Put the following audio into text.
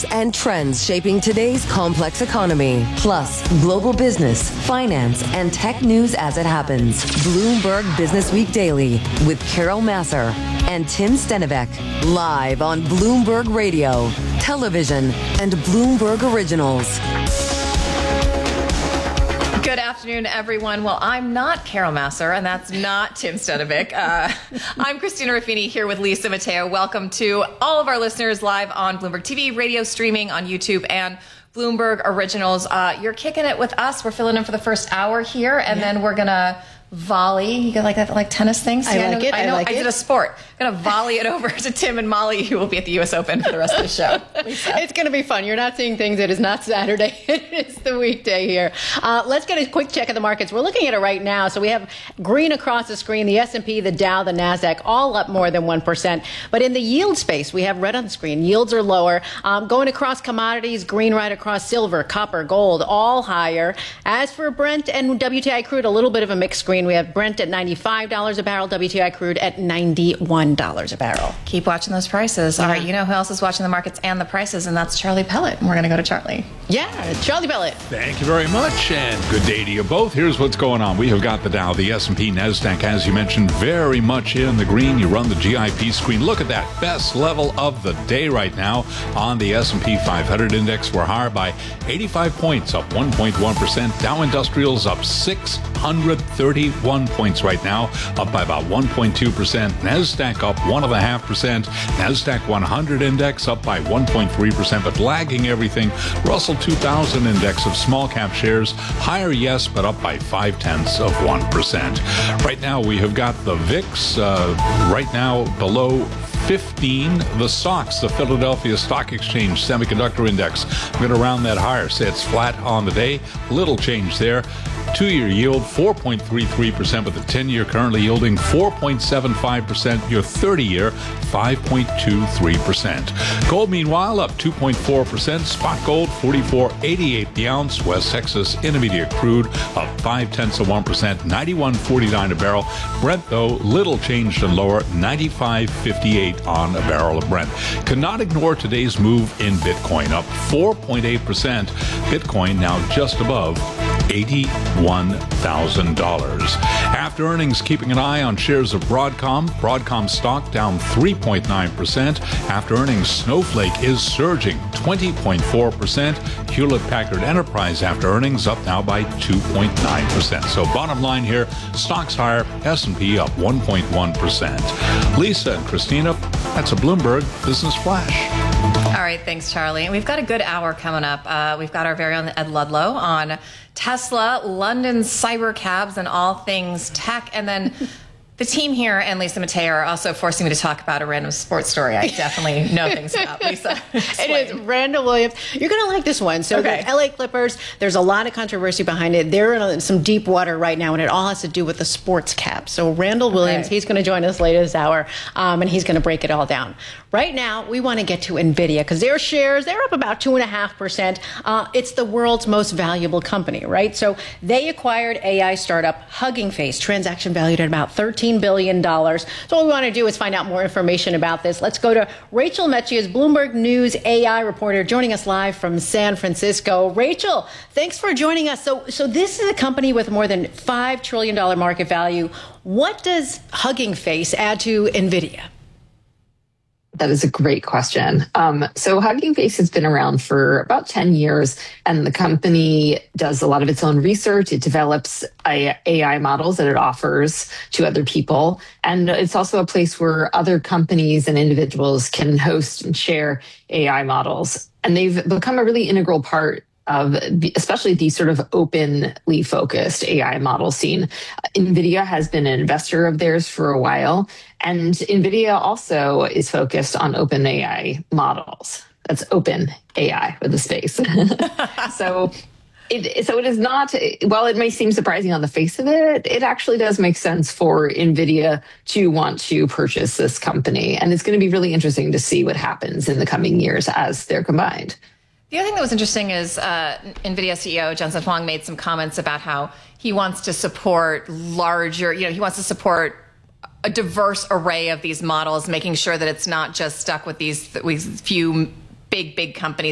news and trends shaping today's complex economy. Plus, global business, finance, and tech news as it happens. Bloomberg Business Week Daily with Carol Massar and Tim Stenivek. Live on Bloomberg Radio, television, and Bloomberg Originals. Good afternoon, everyone. Well, I'm not Carol Massar, and that's not Tim Stenivek. I'm Christina Ruffini here with Lisa Mateo. Welcome to all of our listeners live on Bloomberg TV, radio streaming on YouTube, and Bloomberg Originals. You're kicking it with us. We're filling in for the first hour here, and then we're going to volley. You got like that, like tennis things? I like it. I did a sport. I'm going to volley it over to Tim and Molly, who will be at the U.S. Open for the rest of the show. Lisa. It's going to be fun. You're not seeing things. It is not Saturday. It is the weekday here. Let's get a quick check of the markets. We're looking at it right now. So we have green across the screen. The S&P, the Dow, the NASDAQ, all up more than 1%. But in the yield space, we have red on the screen. Yields are lower. Going across commodities, green right across silver, copper, gold, all higher. As for Brent and WTI crude, a little bit of a mixed screen. We have Brent at $95 a barrel, WTI crude at $91 a barrel. Keep watching those prices. Yeah. All right, you know who else is watching the markets and the prices, and that's Charlie Pellet. And we're going to go to Charlie. Yeah, Charlie Pellet. Thank you very much, and good day to you both. Here's what's going on. We have got the Dow, the S&P, NASDAQ, as you mentioned, very much in the green. You run the GIP screen. Look at that best level of the day right now on the S&P 500 index. We're higher by 85 points, up 1.1%. Dow Industrials up 631 points right now, up by about 1.2%. NASDAQ up 1.5%. NASDAQ 100 index up by 1.3%, but lagging everything. Russell 2000 index of small cap shares higher, yes, but up by 0.5%. Right now we have got the VIX right now below 15. The SOX, the Philadelphia Stock Exchange Semiconductor Index, I'm going to round that higher. Say it's flat on the day. Little change there. 2-year yield 4.33%, but the 10-year currently yielding 4.75%. Your 30-year 5.23%. Gold, meanwhile, up 2.4%. Spot gold 44.88 the ounce. West Texas Intermediate crude up 0.5%, 91.49 a barrel. Brent, though, little changed and lower, 95.58 on a barrel of Brent. Cannot ignore today's move in Bitcoin, up 4.8%. Bitcoin now just above $81,000. After earnings, keeping an eye on shares of Broadcom. Broadcom stock down 3.9%. After earnings, Snowflake is surging 20.4%. Hewlett-Packard Enterprise after earnings up now by 2.9%. So bottom line here, stocks higher, S&P up 1.1%. Lisa and Christina, that's a Bloomberg Business Flash. All right, thanks, Charlie. And we've got a good hour coming up. We've got our very own Ed Ludlow on Tesla, London cyber cabs, and all things tech. And then the team here and Lisa Mateo are also forcing me to talk about a random sports story I definitely know things about. Lisa, it is Randall Williams. You're going to like this one. So okay. The LA Clippers, there's a lot of controversy behind it. They're in some deep water right now, and it all has to do with the sports cap. So Randall Williams, he's going to join us later this hour, and he's going to break it all down. Right now, we want to get to NVIDIA because their shares, they're up about 2.5%. It's the world's most valuable company, right? So they acquired AI startup Hugging Face, transaction valued at about $13 billion. So what we want to do is find out more information about this. Let's go to Rachel Metchius, Bloomberg News AI reporter, joining us live from San Francisco. Rachel, thanks for joining us. So this is a company with more than $5 trillion market value. What does Hugging Face add to NVIDIA? That is a great question. So Hugging Face has been around for about 10 years, and the company does a lot of its own research. It develops AI models that it offers to other people. And it's also a place where other companies and individuals can host and share AI models. And they've become a really integral part of especially the sort of openly focused AI model scene. NVIDIA has been an investor of theirs for a while, and NVIDIA also is focused on open AI models. That's open AI with a space. So it is not, while it may seem surprising on the face of it, it actually does make sense for NVIDIA to want to purchase this company. And it's going to be really interesting to see what happens in the coming years as they're combined. The other thing that was interesting is NVIDIA CEO Jensen Huang made some comments about how he wants to support he wants to support a diverse array of these models, making sure that it's not just stuck with these few big companies